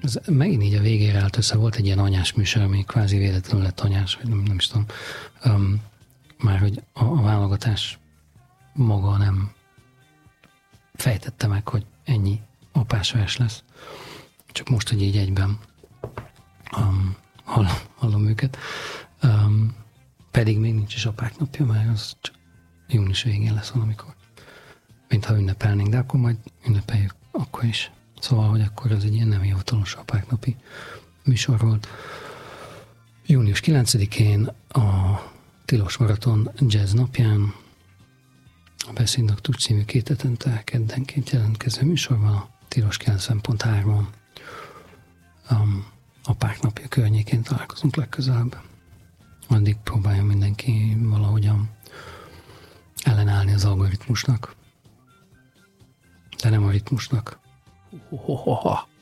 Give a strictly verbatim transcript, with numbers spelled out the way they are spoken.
Ez megint így a végére állt össze, volt egy ilyen anyás műsor, ami kvázi véletlenül lett anyás, vagy nem, nem is tudom. Um, már, hogy a, a válogatás maga nem fejtette meg, hogy ennyi apás vers lesz. Csak most, hogy így egyben um, hallom, hallom őket. Um, pedig még nincs is apák napja, mert az csak június végén lesz valamikor. Mintha ünnepelnénk, de akkor majd ünnepeljük akkor is. Szóval, hogy akkor ez egy ilyen nem hivatalos apák napi műsor volt. június kilencedikén a Tilos Maraton Jazz napján a Beszédnaktus című két hetente keddenként jelentkező műsorban a Tilos kilencven pont három um, apák napja környékén találkozunk legközelebb. Addig próbálja mindenki valahogyan ellenállni az algoritmusnak, de nem a ritmusnak. Ho, ho, ho, ho.